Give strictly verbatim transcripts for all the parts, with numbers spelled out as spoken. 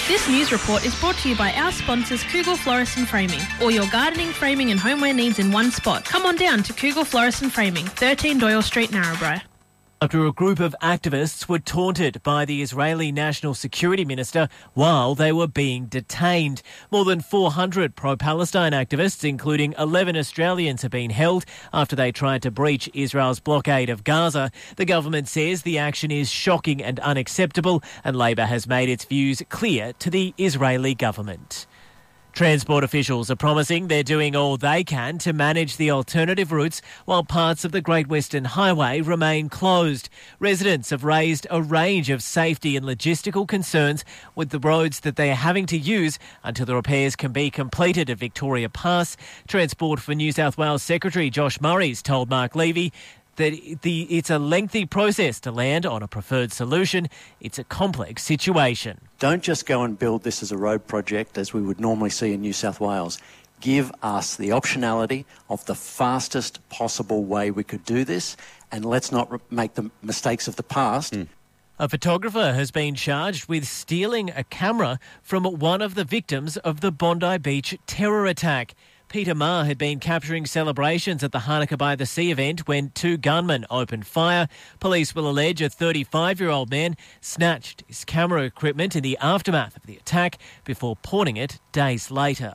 This news report is brought to you by our sponsors Kugel Florist and Framing. All your gardening, framing and homeware needs in one spot. Come on down to Kugel Florist and Framing, thirteen Doyle Street, Narrabri. After a group of activists were taunted by the Israeli National Security Minister while they were being detained. More than four hundred pro-Palestine activists, including eleven Australians, have been held after they tried to breach Israel's blockade of Gaza. The government says the action is shocking and unacceptable, and Labor has made its views clear to the Israeli government. Transport officials are promising they're doing all they can to manage the alternative routes while parts of the Great Western Highway remain closed. Residents have raised a range of safety and logistical concerns with the roads that they are having to use until the repairs can be completed at Victoria Pass. Transport for New South Wales Secretary Josh Murray's told Mark Levy that the, it's a lengthy process to land on a preferred solution. It's a complex situation. Don't just go and build this as a road project as we would normally see in New South Wales. Give us the optionality of the fastest possible way we could do this, and let's not re- make the mistakes of the past. Mm. A photographer has been charged with stealing a camera from one of the victims of the Bondi Beach terror attack. Peter Ma had been capturing celebrations at the Hanukkah by the Sea event when two gunmen opened fire. Police will allege a thirty-five-year-old man snatched his camera equipment in the aftermath of the attack before pawning it days later.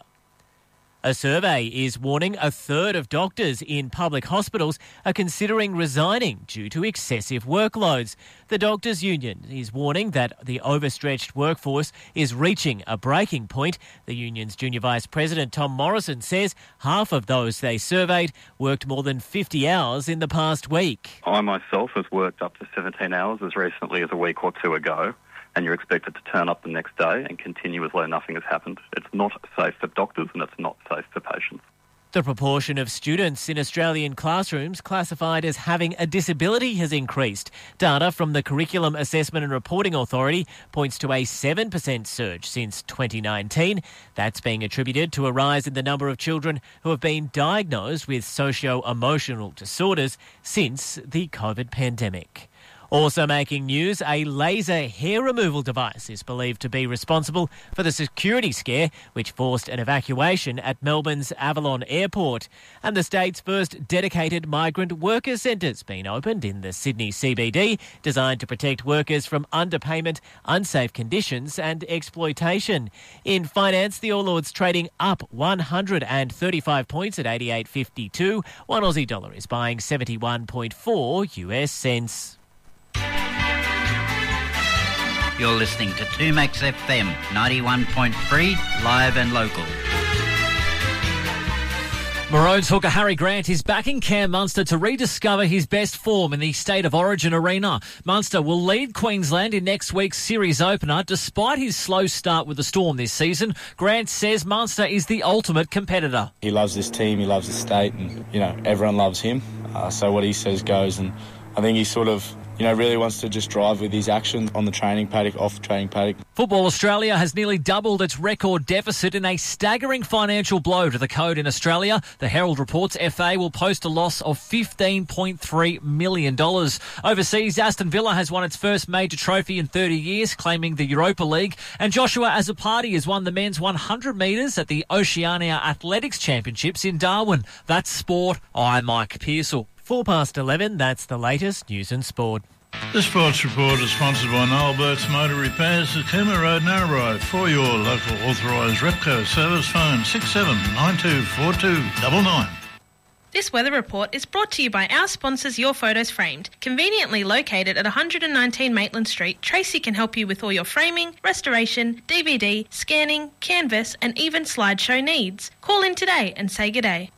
A survey is warning a third of doctors in public hospitals are considering resigning due to excessive workloads. The Doctors' Union is warning that the overstretched workforce is reaching a breaking point. The union's Junior Vice President Tom Morrison says half of those they surveyed worked more than fifty hours in the past week. I myself has worked up to seventeen hours as recently as a week or two ago, and you're expected to turn up the next day and continue as though nothing has happened. It's not safe for doctors and it's not safe for patients. The proportion of students in Australian classrooms classified as having a disability has increased. Data from the Curriculum Assessment and Reporting Authority points to a seven percent surge since twenty nineteen. That's being attributed to a rise in the number of children who have been diagnosed with socio-emotional disorders since the COVID pandemic. Also making news, a laser hair removal device is believed to be responsible for the security scare which forced an evacuation at Melbourne's Avalon Airport. And the state's first dedicated migrant worker centre's been opened in the Sydney C B D, designed to protect workers from underpayment, unsafe conditions and exploitation. In finance, the All Ords trading up one hundred thirty-five points at eighty-eight fifty-two. One Aussie dollar is buying seventy-one point four U S cents. You're listening to two Max F M, ninety-one point three, live and local. Maroons hooker Harry Grant is back in Cam Munster to rediscover his best form in the State of Origin arena. Munster will lead Queensland in next week's series opener. Despite his slow start with the Storm this season, Grant says Munster is the ultimate competitor. He loves this team, he loves the state, and, you know, everyone loves him. Uh, so what he says goes, and I think he sort of, you know, really wants to just drive with his actions on the training paddock, off the training paddock. Football Australia has nearly doubled its record deficit in a staggering financial blow to the code in Australia. The Herald reports F A will post a loss of fifteen point three million dollars. Overseas, Aston Villa has won its first major trophy in thirty years, claiming the Europa League. And Joshua Azzopardi has won the men's one hundred metres at the Oceania Athletics Championships in Darwin. That's sport. I'm Mike Pearsall. Four past eleven, that's the latest news and sport. The Sports Report is sponsored by Noel Burt's Motor Repairs at Cooma Road, Narrabri. For your local authorised Repco service, phone six seven nine two four two nine nine. This weather report is brought to you by our sponsors Your Photos Framed. Conveniently located at one hundred nineteen Maitland Street, Tracy can help you with all your framing, restoration, D V D, scanning, canvas and even slideshow needs. Call in today and say good day.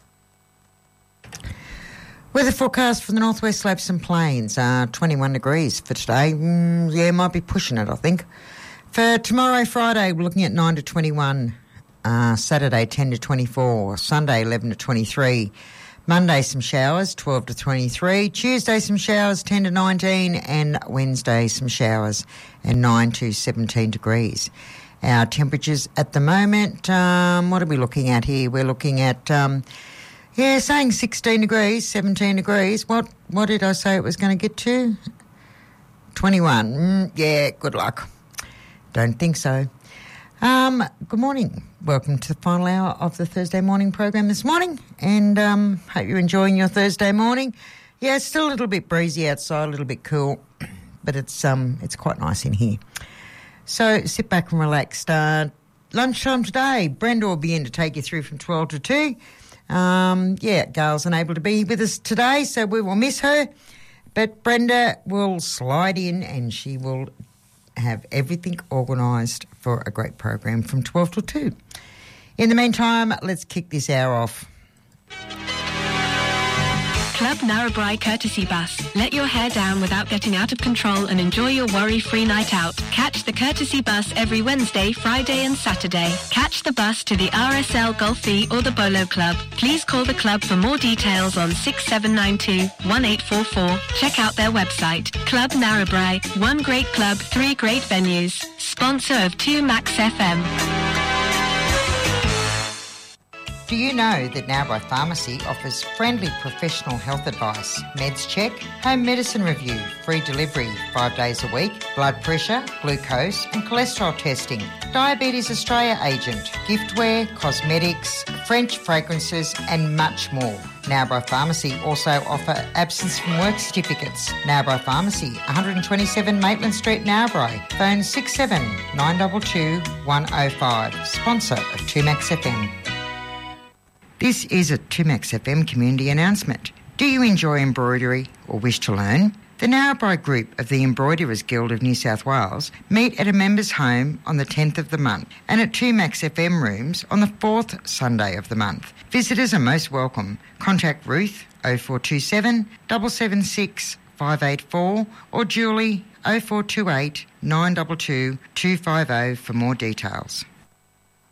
Weather forecast for the northwest slopes and plains, uh, twenty-one degrees for today. Mm, yeah, might be pushing it, I think. For tomorrow, Friday, we're looking at nine to twenty-one. Uh, Saturday, ten to twenty-four. Sunday, eleven to twenty-three. Monday, some showers, twelve to twenty-three. Tuesday, some showers, ten to nineteen. And Wednesday, some showers, and nine to seventeen degrees. Our temperatures at the moment, um, what are we looking at here? We're looking at... Um, Yeah, saying sixteen degrees, seventeen degrees. What what did I say it was going to get to? twenty-one. Mm, yeah, good luck. Don't think so. Um, good morning. Welcome to the final hour of the Thursday morning program this morning, and um, hope you're enjoying your Thursday morning. Yeah, it's still a little bit breezy outside, a little bit cool, but it's um it's quite nice in here. So sit back and relax. Uh, lunchtime today, Brenda will be in to take you through from twelve to two. Um, yeah, Gail's unable to be with us today, so we will miss her. But Brenda will slide in and she will have everything organised for a great program from twelve to two. In the meantime, let's kick this hour off. Club Narrabri Courtesy Bus. Let your hair down without getting out of control and enjoy your worry-free night out. Catch the Courtesy Bus every Wednesday, Friday and Saturday. Catch the bus to the R S L Golfie or the Bolo Club. Please call the club for more details on six seven nine two, one eight four four. Check out their website. Club Narrabri. One great club, three great venues. Sponsor of two Max F M. Do you know that Narrabri Pharmacy offers friendly professional health advice, meds check, home medicine review, free delivery five days a week, blood pressure, glucose and cholesterol testing, Diabetes Australia agent, giftware, cosmetics, French fragrances and much more. Narrabri Pharmacy also offer absence from work certificates. Narrabri Pharmacy, one twenty-seven Maitland Street, Narrabri. Phone six seven nine two two, one oh five. Sponsor of two Max F M. This is a two Max F M community announcement. Do you enjoy embroidery or wish to learn? The Narrabri Group of the Embroiderers Guild of New South Wales meet at a members' home on the tenth of the month and at two Max F M rooms on the fourth Sunday of the month. Visitors are most welcome. Contact Ruth oh four two seven, seven seven six, five eight four or Julie oh four two eight, nine two two, two five oh for more details.